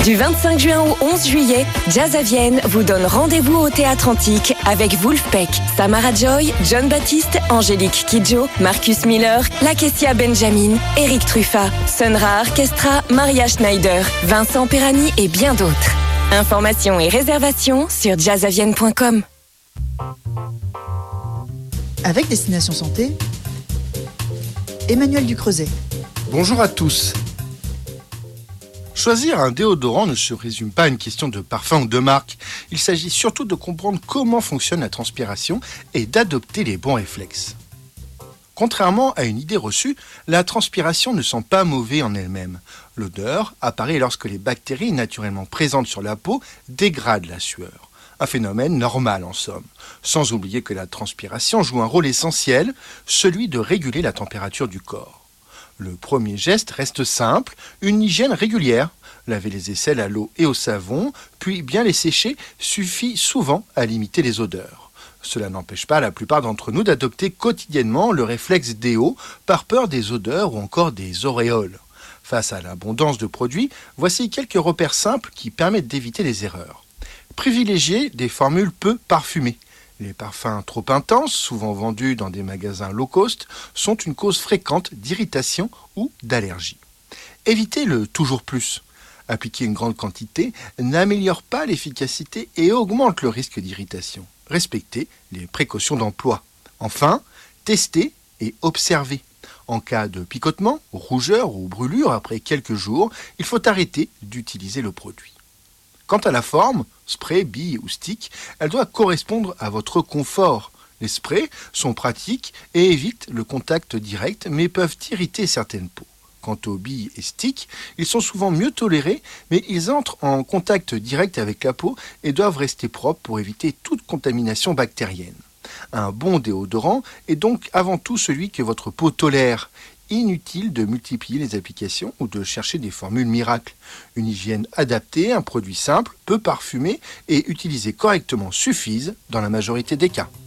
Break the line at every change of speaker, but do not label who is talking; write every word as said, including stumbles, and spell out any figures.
Du vingt-cinq juin au onze juillet, Jazz à Vienne vous donne rendez-vous au Théâtre Antique avec Wolfpack, Samara Joy, John Baptiste, Angélique Kidjo, Marcus Miller, Lakecia Benjamin, Eric Truffat, Sun-Ra Orchestra, Maria Schneider, Vincent Perani et bien d'autres. Informations et réservations sur jazz à vienne point com.
Avec Destination Santé, Emmanuel Ducreuset.
Bonjour à tous. Choisir un déodorant ne se résume pas à une question de parfum ou de marque. Il s'agit surtout de comprendre comment fonctionne la transpiration et d'adopter les bons réflexes. Contrairement à une idée reçue, la transpiration ne sent pas mauvais en elle-même. L'odeur apparaît lorsque les bactéries naturellement présentes sur la peau dégradent la sueur. Un phénomène normal en somme. Sans oublier que la transpiration joue un rôle essentiel, celui de réguler la température du corps. Le premier geste reste simple, une hygiène régulière. Laver les aisselles à l'eau et au savon, puis bien les sécher, suffit souvent à limiter les odeurs. Cela n'empêche pas la plupart d'entre nous d'adopter quotidiennement le réflexe déo par peur des odeurs ou encore des auréoles. Face à l'abondance de produits, voici quelques repères simples qui permettent d'éviter les erreurs. Privilégiez des formules peu parfumées. Les parfums trop intenses, souvent vendus dans des magasins low cost, sont une cause fréquente d'irritation ou d'allergie. Évitez le toujours plus. Appliquer une grande quantité n'améliore pas l'efficacité et augmente le risque d'irritation. Respectez les précautions d'emploi. Enfin, testez et observez. En cas de picotement, rougeur ou brûlure après quelques jours, il faut arrêter d'utiliser le produit. Quant à la forme, spray, bille ou stick, elle doit correspondre à votre confort. Les sprays sont pratiques et évitent le contact direct, mais peuvent irriter certaines peaux. Quant aux billes et sticks, ils sont souvent mieux tolérés, mais ils entrent en contact direct avec la peau et doivent rester propres pour éviter toute contamination bactérienne. Un bon déodorant est donc avant tout celui que votre peau tolère. Inutile de multiplier les applications ou de chercher des formules miracles. Une hygiène adaptée, un produit simple, peu parfumé et utilisé correctement suffisent dans la majorité des cas.